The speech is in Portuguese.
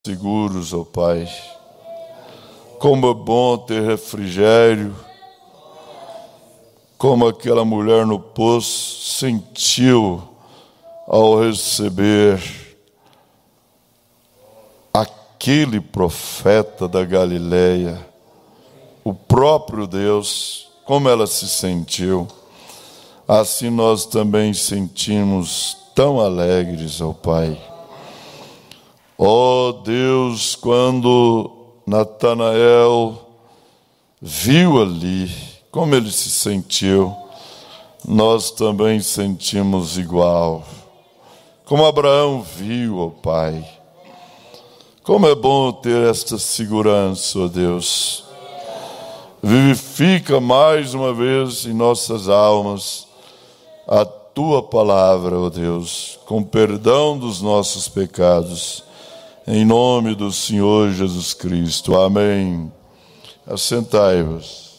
seguros, ó Pai. Como é bom ter refrigério, como aquela mulher no poço sentiu ao receber aquele profeta da Galileia, o próprio Deus, como ela se sentiu. Assim nós também sentimos tão alegres, ó Pai. Ó Deus, quando Natanael viu ali, como ele se sentiu, nós também sentimos igual. Como Abraão viu, ó Pai. Como é bom ter esta segurança, ó Deus. Vivifica mais uma vez em nossas almas a Tua palavra, ó Deus, com perdão dos nossos pecados. Em nome do Senhor Jesus Cristo. Amém. Assentai-vos.